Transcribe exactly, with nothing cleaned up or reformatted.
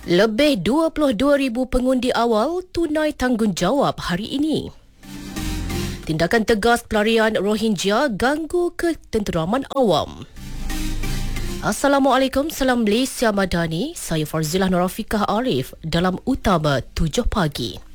Lebih dua puluh dua ribu pengundi awal tunai tanggungjawab hari ini. Tindakan tegas pelarian Rohingya ganggu ketenteraman awam. Assalamualaikum, salam Malaysia Madani. Saya Farzilah Norafikah Arif dalam Utama tujuh pagi.